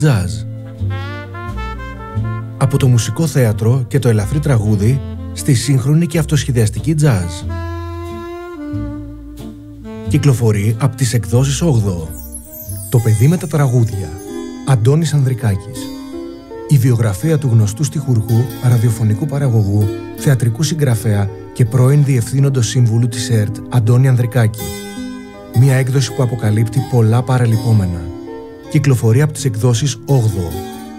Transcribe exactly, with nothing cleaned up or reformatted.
Jazz. Από το μουσικό θέατρο και το ελαφρύ τραγούδι στη σύγχρονη και αυτοσχεδιαστική jazz. Κυκλοφορεί από τις εκδόσεις όγδοο. Το παιδί με τα τραγούδια. Αντώνης Ανδρικάκης. Η βιογραφία του γνωστού στιχουργού, ραδιοφωνικού παραγωγού, θεατρικού συγγραφέα και πρώην διευθύνοντος σύμβουλου της ΕΡΤ Αντώνη Ανδρικάκη. Μια έκδοση που αποκαλύπτει πολλά παραλυπόμενα. Κυκλοφορεί από τις εκδόσεις όγδοο.